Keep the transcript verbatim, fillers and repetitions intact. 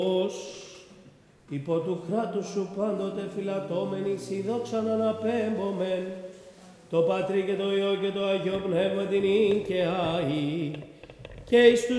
υπό του κράτους σου πάντοτε φυλατώμενοι σοι δόξαν αναπέμπομεν, το Πατρί και το Υιό και το Αγίο Πνεύμα την και άη, και εις τους